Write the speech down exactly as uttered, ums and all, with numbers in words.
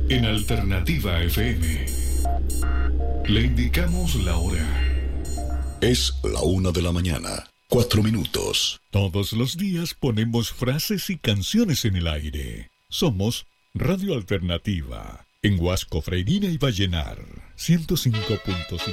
En Alternativa F M le indicamos la hora. Es la una de la mañana, cuatro minutos. Todos los días ponemos frases y canciones en el aire. Somos Radio Alternativa, en Huasco, Freirina y Vallenar, ciento cinco punto cinco.